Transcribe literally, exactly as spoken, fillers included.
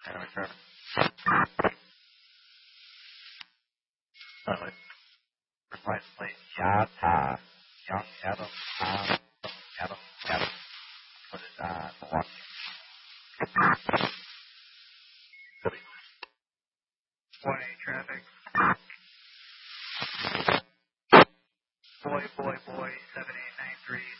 Precisely, Yata, Young Adam, Adam, Adam, Adam. What is that? Milwaukee. one eight traffic. Boy, boy, boy, seven eight nine three.